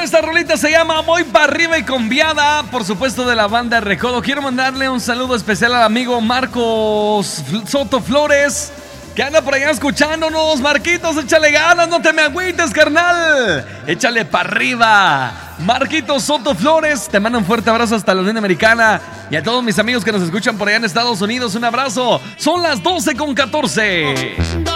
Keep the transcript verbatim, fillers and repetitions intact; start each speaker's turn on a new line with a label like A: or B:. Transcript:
A: Esta rolita se llama Voy para arriba y conviada, por supuesto de la banda Recodo. Quiero mandarle un saludo especial al amigo Marcos Soto Flores, que anda por allá escuchándonos. Marquitos, échale ganas, no te me agüites, carnal. Échale para arriba. Marquitos Soto Flores, te mando un fuerte abrazo hasta la Unión Americana. Y a todos mis amigos que nos escuchan por allá en Estados Unidos, un abrazo. Son las doce con catorce.